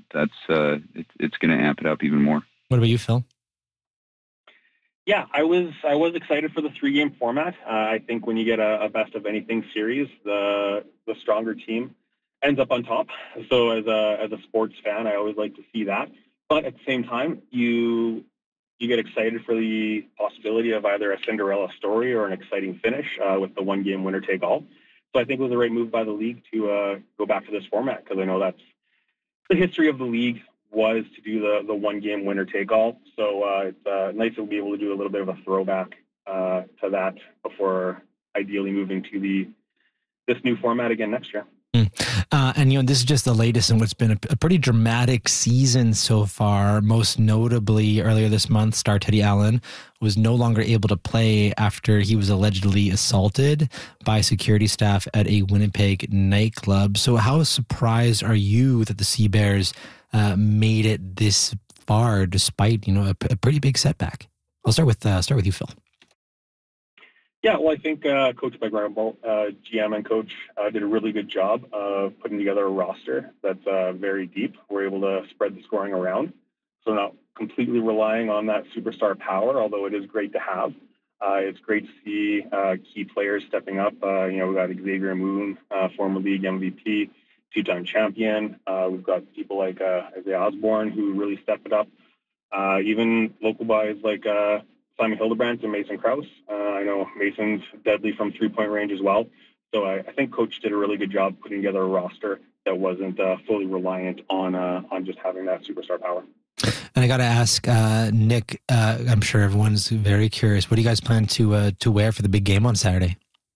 that's it's going to amp it up even more. What about you, Phil? Yeah, I was excited for the 3-game format. I think when you get a best of anything series, the stronger team ends up on top. So as a sports fan, I always like to see that. But at the same time, you get excited for the possibility of either a Cinderella story or an exciting finish with the 1-game winner take all. So I think it was the right move by the league to go back to this format, because I know that's the history of the league was to do the 1-game winner take all. So it's nice to be able to do a little bit of a throwback to that before ideally moving to this new format again next year. And this is just the latest in what's been a pretty dramatic season so far. Most notably, earlier this month, star Teddy Allen was no longer able to play after he was allegedly assaulted by security staff at a Winnipeg nightclub. So how surprised are you that the Sea Bears made it this far despite a pretty big setback? I'll start with you, Phil. Yeah, well, I think Coach Mike Rambo, GM and coach, did a really good job of putting together a roster that's very deep. We're able to spread the scoring around, so not completely relying on that superstar power, although it is great to have. It's great to see key players stepping up. We got Xavier Moon, former league MVP, 2-time champion. We've got people like Isaiah Osborne who really stepped it up. Even local guys like Simon Hildebrandt and Mason Krause. I know Mason's deadly from 3-point range as well. So I think Coach did a really good job putting together a roster that wasn't fully reliant on just having that superstar power. And I got to ask, Nick, I'm sure everyone's very curious. What do you guys plan to wear for the big game on Saturday?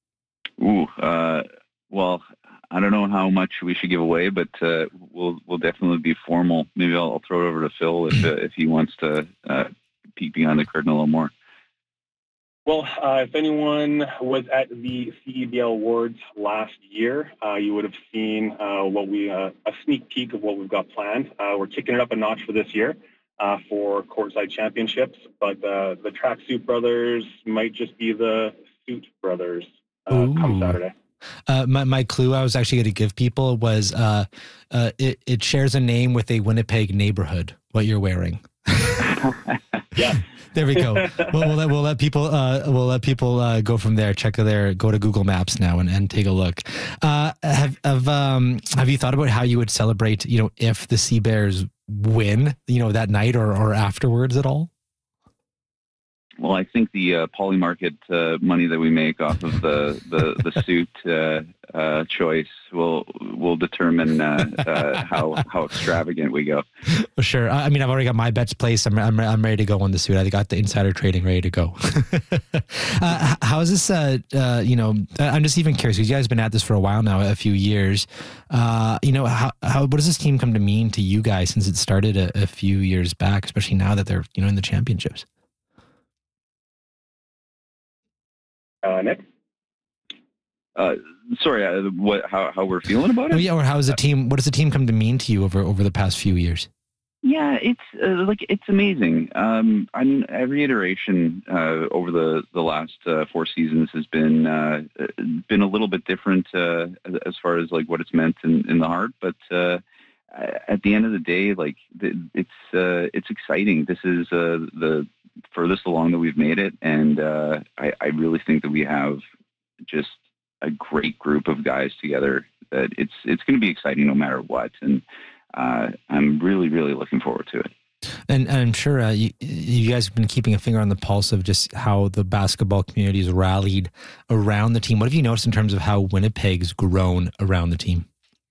Well, I don't know how much we should give away, but we'll definitely be formal. Maybe I'll throw it over to Phil if he wants to peek behind the curtain a little more. Well, if anyone was at the CEBL Awards last year, you would have seen a sneak peek of what we've got planned. We're kicking it up a notch for this year for courtside championships, but the Tracksuit Brothers might just be the Suit Brothers come Saturday. My clue I was actually going to give people was it shares a name with a Winnipeg neighborhood, what you're wearing. Yeah. There we go. We'll let people go from there. Go to Google Maps now and take a look. Have you thought about how you would celebrate, if the Sea Bears win, that night or afterwards at all? Well, I think the Polymarket money that we make off of the suit choice will determine how extravagant we go. Well, sure. I mean, I've already got my bets placed. I'm ready to go on the suit. I got the insider trading ready to go. How is this? I'm just even curious because you guys have been at this for a while now, a few years. What does this team come to mean to you guys since it started a few years back, especially now that they're in the championships? Nick? Sorry, how we're feeling about it? Oh, yeah, or what does the team come to mean to you over the past few years? Yeah, it's amazing. Every iteration over the last 4 seasons has been a little bit different as far as what it's meant in the heart, but at the end of the day, it's exciting. This is the furthest along that we've made it, and I really think that we have just a great group of guys together that it's going to be exciting no matter what, and I'm really, really looking forward to it. And I'm sure you guys have been keeping a finger on the pulse of just how the basketball community has rallied around the team. What have you noticed in terms of how Winnipeg's grown around the team?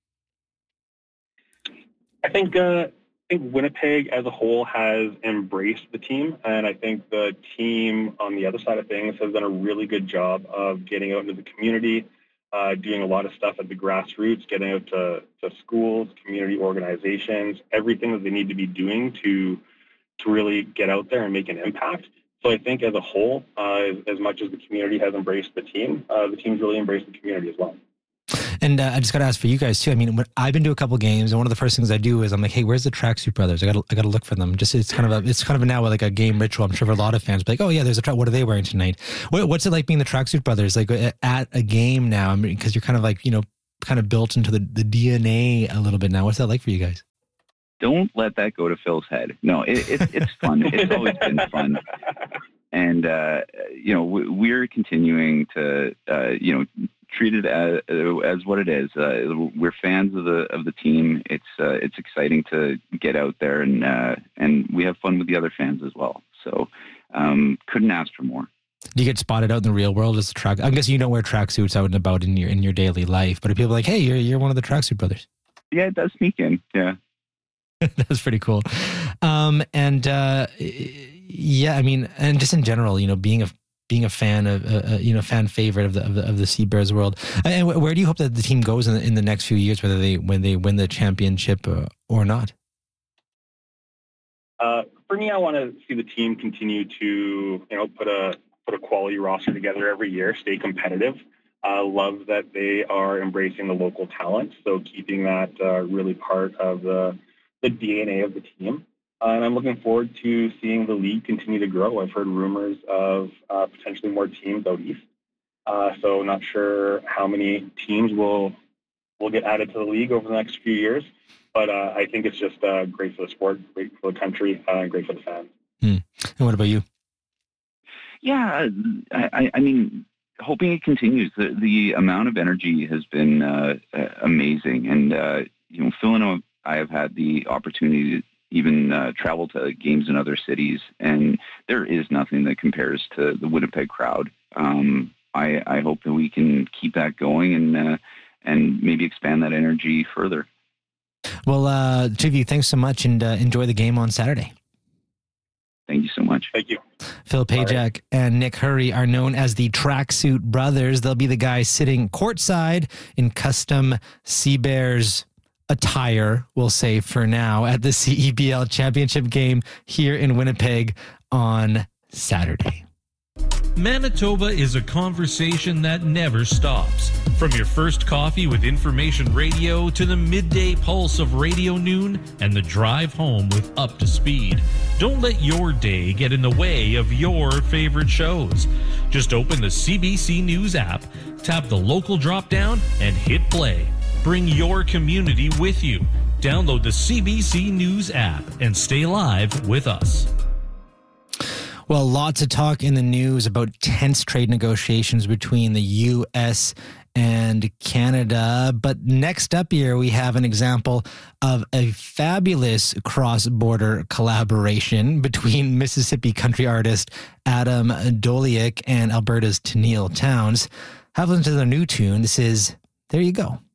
I think Winnipeg as a whole has embraced the team, and I think the team on the other side of things has done a really good job of getting out into the community, doing a lot of stuff at the grassroots, getting out to schools, community organizations, everything that they need to be doing to really get out there and make an impact. So I think as a whole, as much as the community has embraced the team's really embraced the community as well. And I just got to ask for you guys too. I mean, when I've been to a couple games, and one of the first things I do is I'm like, "Hey, where's the Tracksuit Brothers? I got to look for them." Just it's kind of now like a game ritual. I'm sure for a lot of fans, like, "Oh yeah, there's what are they wearing tonight?" What's it like being the Tracksuit Brothers at a game now? I mean, because you're kind of built into the DNA a little bit now. What's that like for you guys? don't let that go to Phil's head. No, it's fun. It's always been fun. And, we're continuing to, treat it as what it is. We're fans of the team. It's exciting to get out there and we have fun with the other fans as well. So couldn't ask for more. Do you get spotted out in the real world as a track? I guess you don't wear tracksuits out and about in your daily life, but are people like, hey, you're one of the tracksuit brothers? Yeah, it does sneak in. Yeah. That's pretty cool. And just in general, being a fan of, fan favorite of the Sea Bears world. And where do you hope that the team goes in the next few years, whether when they win the championship or not? For me, I want to see the team continue to, put a quality roster together every year, stay competitive. I love that they are embracing the local talent, so keeping that really part of the DNA of the team. And I'm looking forward to seeing the league continue to grow. I've heard rumors of potentially more teams out east. So not sure how many teams will get added to the league over the next few years. But I think it's just great for the sport, great for the country, and great for the fans. And what about you? Yeah, I mean, hoping it continues. The amount of energy has been amazing. And, Phil and I have had the opportunity to even travel to games in other cities, and there is nothing that compares to the Winnipeg crowd. I hope that we can keep that going and maybe expand that energy further. Well, Chivi, thanks so much, and enjoy the game on Saturday. Thank you so much. Thank you. Phil Pajak and Nick Hurry are known as the Tracksuit Brothers. They'll be the guys sitting courtside in custom Sea Bears attire, we'll say for now, at the CEBL Championship game here in Winnipeg on Saturday. Manitoba is a conversation that never stops. From your first coffee with information radio to the midday pulse of Radio Noon and the drive home with Up to Speed. Don't let your day get in the way of your favorite shows. Just open the CBC News app, tap the local drop-down, and hit play. Bring your community with you. Download the CBC News app and stay live with us. Well, lots of talk in the news about tense trade negotiations between the U.S. and Canada. But next up here, we have an example of a fabulous cross-border collaboration between Mississippi country artist Adam Doliak and Alberta's Tennille Townes. Have listened to their new tune. This is There You Go.